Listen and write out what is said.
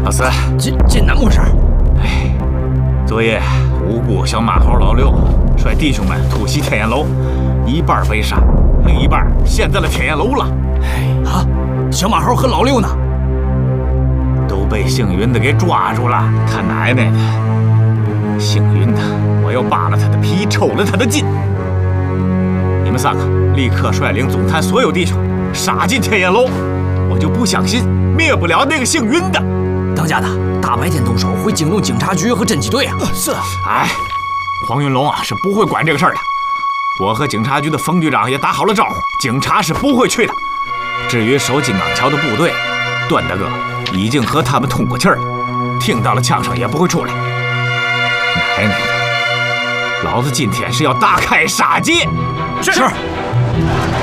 老四， 这难么事儿？ 哎，昨夜无辜小马猴老六率弟兄们突袭天焰楼，一半被杀，另一半陷在了天焰楼了。 啊，小马猴和老六呢？ 都被姓云的给抓住了。他奶奶的！姓云的，我要扒了他的皮，抽了他的筋！你们三个立刻率领总坛所有弟兄杀进天焰楼，我就不相信灭不了那个姓云的。 当家的，大白天动手会惊动警察局和侦缉队啊！ 是啊， 哎，黄云龙啊是不会管这个事儿的。我和警察局的冯局长也打好了招呼，警察是不会去的。至于守金刚桥的部队，段大哥已经和他们通过气儿了，听到了枪声也不会出来。奶奶的，老子今天是要大开杀戒！ 是。